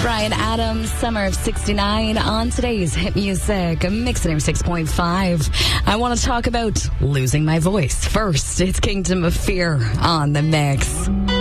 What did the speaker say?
Bryan Adams, Summer of 69 on today's Hit Music, Mix 6.5. I want to talk about losing my voice. First, it's Kingdom of Fear on the mix.